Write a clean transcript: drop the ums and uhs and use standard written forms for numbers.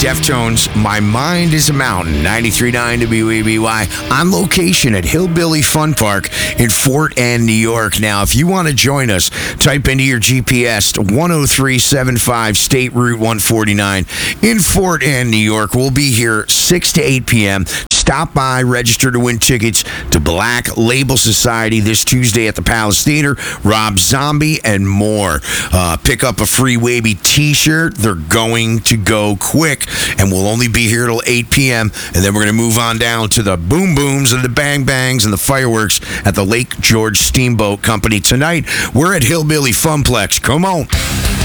Deftones, My Mind is a Mountain, 93.9 WABY, on location at Hillbilly Fun Park in Fort Anne, New York. Now, if you want to join us, type into your GPS 10375 State Route 149 in Fort Anne, New York. We'll be here 6 to 8 p.m. Stop by, register to win tickets to Black Label Society this Tuesday at the Palace Theater, Rob Zombie, and more. Pick up a free Waby t-shirt. They're going to go quick, and we'll only be here till 8 p.m., and then we're going to move on down to the boom booms and the bang bangs and the fireworks at the Lake George Steamboat Company. Tonight, we're at Hillbilly Funplex. Come on.